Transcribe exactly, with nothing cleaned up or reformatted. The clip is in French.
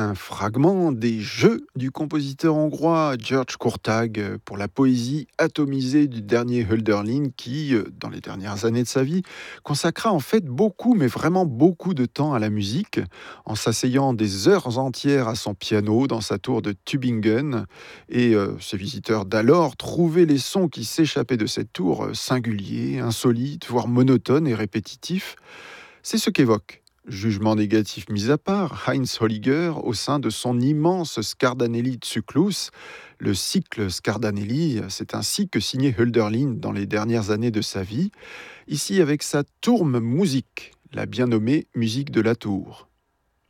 un fragment des Jeux du compositeur hongrois György Kurtág pour la poésie atomisée du dernier Hölderlin qui, euh, dans les dernières années de sa vie, consacra en fait beaucoup, mais vraiment beaucoup de temps à la musique, en s'asseyant des heures entières à son piano dans sa tour de Tübingen. Et euh, ses visiteurs d'alors trouvaient les sons qui s'échappaient de cette tour euh, singuliers, insolites, voire monotones et répétitifs. C'est ce qu'évoque, jugement négatif mis à part, Heinz Holliger au sein de son immense Scardanelli Zyklus. Le cycle Scardanelli, c'est ainsi que signait Hölderlin dans les dernières années de sa vie, ici avec sa Turmmusik, la bien nommée musique de la tour.